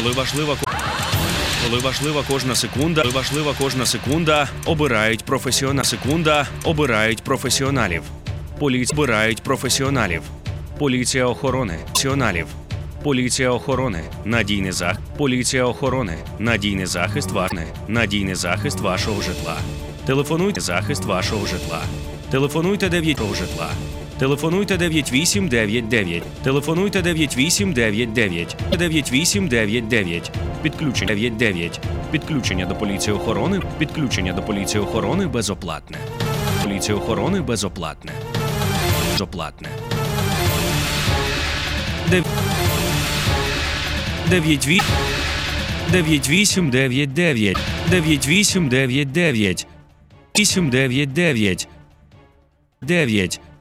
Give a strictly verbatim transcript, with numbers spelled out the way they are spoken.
Коли важлива ко- Коли важлива кожна секунда, коли важлива кожна секунда, обирають професіонал. Секунда, обирають професіоналів. Поліція обирають професіоналів. Поліція охорони, професіоналів. Поліція охорони, надійний захист. Поліція охорони, надійний захист вашого, надійний захист вашого житла. Телефонуйте захист вашого житла. Телефонуйте дев'ять житла. Телефонуйте дев'ять вісім дев'ять дев'ять. Телефонуйте дев'ять вісім дев'ять дев'ять. дев'ять вісім дев'ять дев'ять. Підключення дев'ять дев'ять. Підключення до поліції охорони. Підключення до поліції охорони безоплатне. Поліція охорони безоплатне. Безоплатне. дев'ять вісім дев'ять дев'ять. дев'ять вісім дев'ять дев'ять. вісім дев'ять дев'ять. дев'ять